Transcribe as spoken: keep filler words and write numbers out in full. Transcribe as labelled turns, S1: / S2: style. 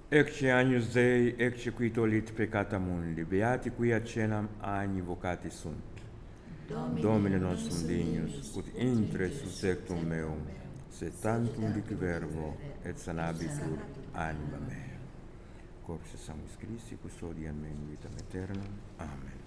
S1: Ecce agnus Dei, ecce qui tolit peccata mundi, beati qui accenam agni vocati sunt. Domine, Domine non sum dignus, ut intre sus tectum meum, se tantum dic verbo, et sanabitur anima mea. Corpus Sanguis Christi, custodiam me in vitam aeternam. Amen.